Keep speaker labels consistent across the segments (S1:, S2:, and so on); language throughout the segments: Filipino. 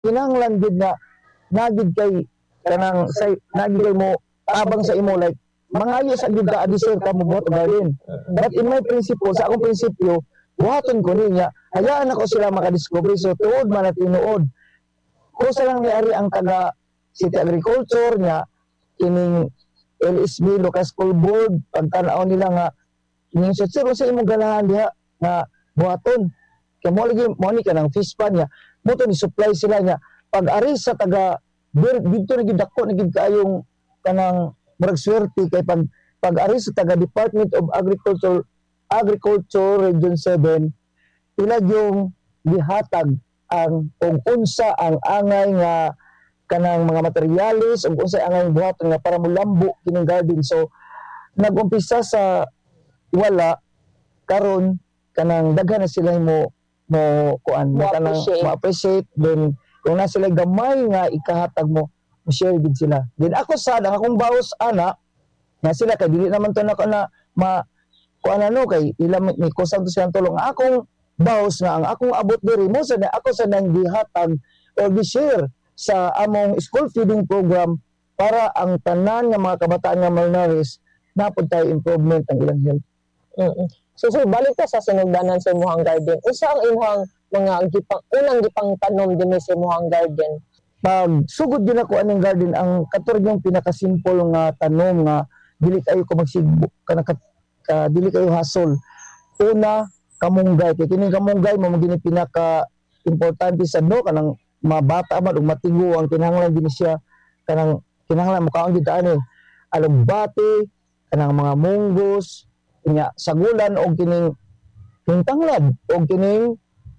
S1: kinahanglan gid na nagid kay kanang say nagid kay mo abang sa imo like mangayo sa gid ka adisir ka mo buhat og garden. But in my principle, sa akong prinsipyo, buhaton ko niya, hayaan ako sila makadiscover. So tuod man at tinuod, kung sa lang niari ang taga City Agriculture niya, kining LSB, Local School Board, pagtanaw nila nga, kining siro sa imong ganahan diha, nga buhaton. Kaya mo lagi, mo ni ka ng fish pan niya, mo to ni supply sila niya, pag-ari sa taga, dito na gidako na gid kaayong kanang murag swerte kay pag-ari sa taga Department of Agriculture Region 7 ila yung gihatag ang ug unsa ang angay nga kanang mga materyales ug unsa ang angay buhaton nga para molambo kining garden. So nagumpisa sa wala karon kanang daghan na sila mo kuan mo kanang ma-appreciate then kung na sila gamay nga ikahatag mo share gid sila. Then ako sad ang akong bawas ana nga sila kay dili naman to nako na kuan ano kay ila may kusang to silang tulong. Akong bawas nga ang akong abot diri mo sa ako sa nang gihatag or gi-share sa among school feeding program para ang tanan nga mga kabataan nga malnourished napud tayo improvement ang ilang health.
S2: So balik ta sa sinugdanan sa imong garden. Unsa ang imong mga unang gipang tanom dinhi sa imong garden?
S1: Pag sugod din ako aning garden, ang katurog yung pinakasimple nga tanom nga dili kayo ko magsigbo dili kayo hasol. Una, kamunggay. Kaya kining kamunggay mo maging pinaka importante sa kanang mabata man ug matigo ang kinahanglan din siya kanang kinahanglan mo kaon gid ani alugbati kanang mga munggos nya sagulan og kining tanglad og kining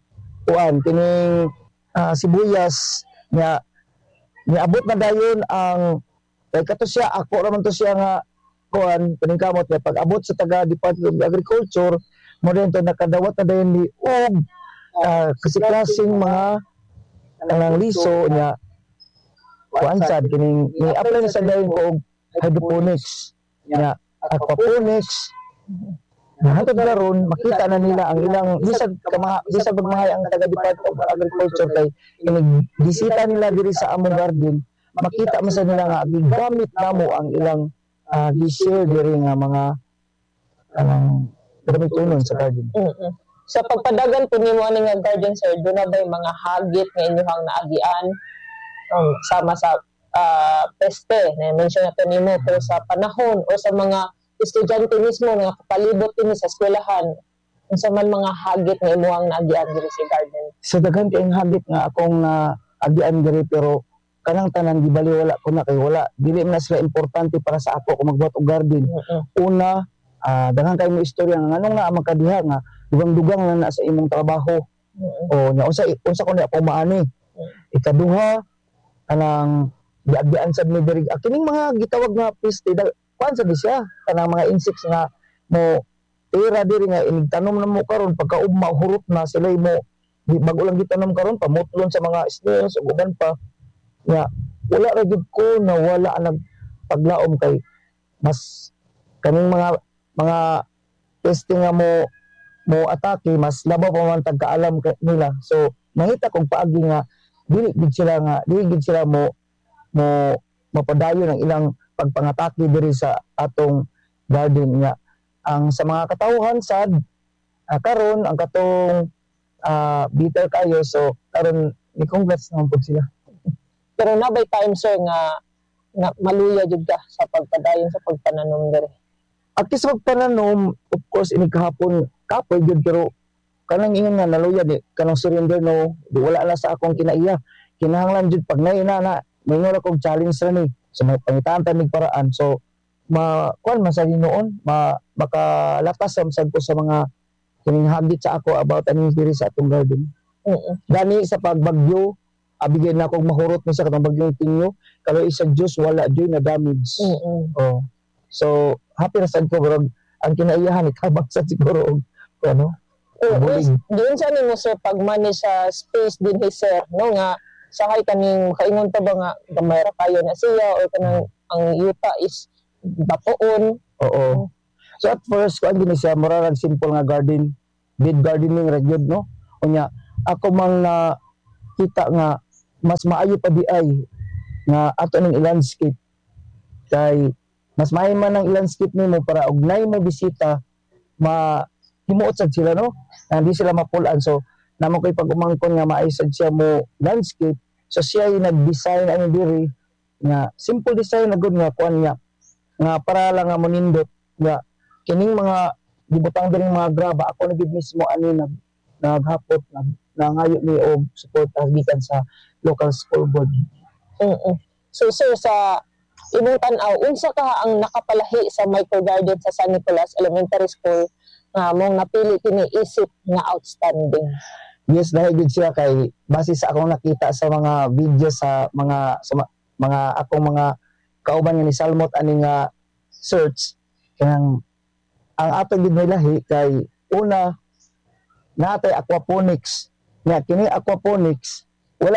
S1: sibuyas nya niabot na dayon ang kay kato siya ako ra man to siya nga paningkamot kay pag abot sa taga Department of Agriculture mo rin to nakadawat na dayon ni og kasi klaseng mga kanang liso nya sad kining ni apply na sa dayon ko og hydroponics nya aquaponics hatod karon makita na nila ang ilang bisag pagmahay ang taga Department of Agriculture kay kining bisita nila diri sa among garden makita man sa nila nga gigamit namo ang ilang gi-share diri nga mga gamitunon sa garden.
S2: Sa pagpadagan po nimo ani nga garden sir, do na bay mga hagit nga inyong naagian sama sa peste na mention nato nimo pero sa panahon o sa mga estudyante mismo nga kapalibot din sa eskwelahan unsa man mga hagit nga imuhang naagian diri sa garden?
S1: So daghan kay hagit nga akong agian diri pero kanang tanan gibaliwala ko na kay wala dili na sila importante para sa ako kung magbuhat og garden. Una, daghan kay mo istorya nga nganong naa makadiha nga dugang-dugang na sa imong trabaho. O nya unsa ko na ako maani. Ikaduha kanang giagian sad mi diri kining mga gitawag nga peste kuan sa siya kanang mga insects nga mo tira diri nga inigtanom na mo karon pagkaugma hurot na sila mo bago lang gitanom karon pamutlon sa mga snails ug uban pa nya wala ra gid ko na wala ang nagpaglaom kay mas kaning mga peste nga mo atake mas labaw pa man tagkaalam nila. So nangita kong paagi nga dili gid sila mo mapadayon ang ilang pagpangatake diri sa atong garden nga ang sa mga katawhan sad karon ang katong bitter kayo so karon ni congrats naman po sila.
S2: Pero nabay time sir nga maluya jud ka sa pagpadayon sa pagpananom diri.
S1: At sa pagpananom of course ini kahapon kapoy jud pero kanang ingon nga naluya di kanang surrender no di wala na sa akong kinaiya kinahanglan jud pag na mayroon akong challenge ra ni so may pangitaan mig paraan so kuan man sa noon makalatas sa ko sa mga kining hagit sa ako about aning diri sa atong garden. Gani sa pagbagyo abigay na akong mahurot ni sa katong bagyong Tingyo kalo isang Diyos wala joy na damage. So happy na sad ko bro ang kinaiyahan itabang sa siguro ano
S2: diyon sa nimo sir pag-manage sa space din sir no nga sahay kaning makaingon pa ba nga gamay ra kayo na siya or kanang ang yuta is batoon.
S1: Oo. So at first ko din siya murag simple nga garden bed gardening ra gyud no unya ako mang kita nga mas maayo pa di ay nga ato ning i-landscape kay mas maayo man ang i-landscape nimo para og nay mo bisita himuot sad sila no, hindi sila mapulan. So namo koy pag-umangkon nga maayo sad siya mo landscape, so siya yung nag-design ani diri nga simple design na good nga kuan nga para lang nga monindot nga kining mga gibutang diri mga graba ako na gid mismo ani naghapot nangayo ni og suporta gikan sa local school board.
S2: So sir, sa imong tan-aw, unsa ka ang nakapalahi sa microgarden sa San Nicolas Elementary School nga mong napili kini isip nga outstanding?
S1: Yes, dahil gid siya kay base sa akong nakita sa mga video sa mga akong mga kauban nga ni Salmot ani nga search kanang ang ato gid may lahi kay una natay aquaponics nga kini aquaponics wala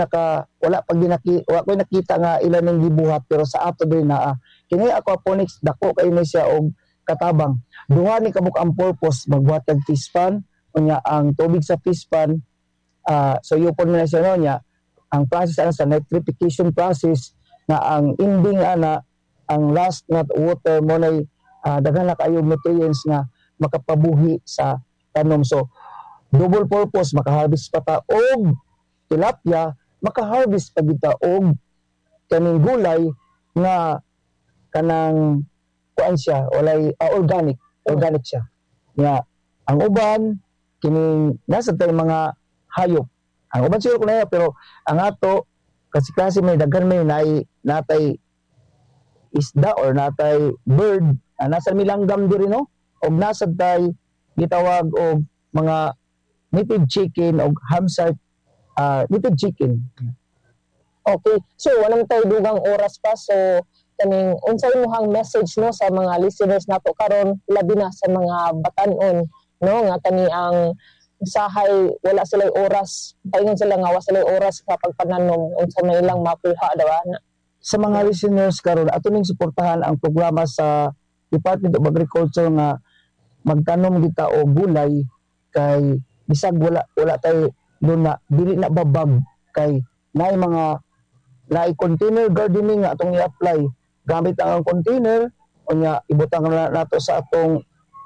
S1: ko'y nakita nga ilan ning gibuhat pero sa ato din na kini aquaponics dako kay ni siya og katabang duha ni kabuk ang purpose magbuhat kag fish pan unya ang tubig sa fish pan so yupon na siya no nya ang process sa nitrification process na ang ending ang last nga water mo nay daghan na kayo nutrients nga makapabuhi sa tanom. So double purpose makaharvest pa ta og tilapia, makaharvest pa kita og kaning gulay nga kanang kuan siya walay organic siya nga ang uban kining nasa tay mga hayop ang uban siguro kunaya pero ang ato kasi may daghan may natay isda or natay bird nasa milanggam diri no og nasa tay gitawag og mga native chicken og hamsite native chicken.
S2: Okay. So wala tayo dugang oras pa, so kaning unsay imong message no sa mga listeners nato karon labi na sa mga batan-on no nga kani ang usahay wala sila oras paingon sila nga wala sila oras sa pagpananom unsa may ilang makuha daw ana.
S1: Sa mga listeners karon ato ning suportahan ang programa sa Department of Agriculture nga magtanom kita og gulay kay bisag wala tay doon na dili na babag kay naay mga container gardening nga atong i-apply gamit ang container unya ibutang na nato sa atong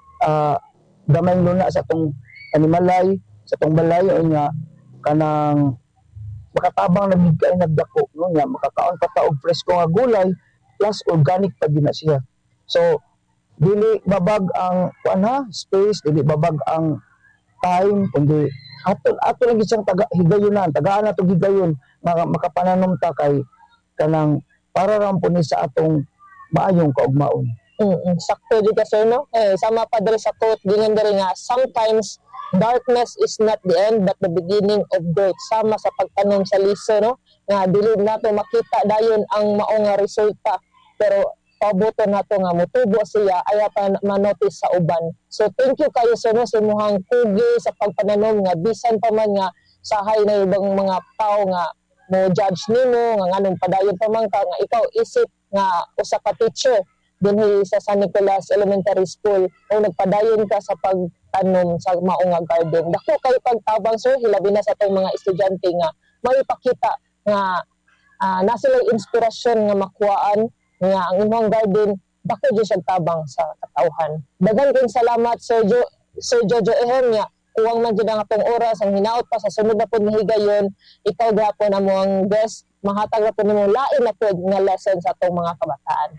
S1: gamay luna sa atong animalay sa atong balay unya kanang makatabang na bigay nagdako no nya makakaon pa ta og presko nga gulay plus organic pa gina siya. So dili babag ang space, dili babag ang time kundi ato lang isang higayunan tagaan nato higayon makapananom ta kay kanang para ram po ni sa atong maayong kaugmaon.
S2: Sakto di ka sir no sama pa diri sa quote gingan diri nga sometimes darkness is not the end but the beginning of growth. Sama sa pagtanom sa liso no nga dili nato makita dayon ang mao nga resulta pero pabuto nato nga motubo siya aya pa manotice sa uban. So thank you kayo sir no sa imong kugi sa pagpananom nga bisan pa man nga sahay na ibang mga tao nga mo judge nimo nga nganong padayon pa man ka nga ikaw isip nga usa ka teacher dinhi sa San Nicolas Elementary School o nagpadayon ka sa pagtanom sa mao nga garden. Dako kay pagtabang sir hilabi na sa tong mga estudyante nga maipakita nga na sila inspirasyon nga makuhaan nga ang imong garden dako gyud siya tabang sa katawhan. Daghan kayong salamat Sir Jojo Ehem nga kuwang man gyud ang atong oras ang hinaot pa sa sunod na pud higayon ikaw gyapon among guest mahatag na pud nimo lain na pud nga lesson sa atong mga kabataan.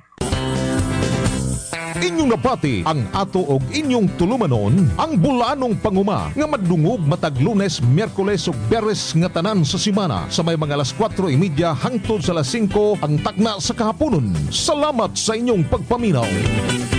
S3: Inyong napati ang ato og inyong tulumanon ang bulanong panguma nga madungog matag Lunes, Miyerkules ug Biyernes nga tanan sa semana sa may mga alas 4:30 hangtod sa alas 5 ang tagna sa kahaponon. Salamat sa inyong pagpaminaw.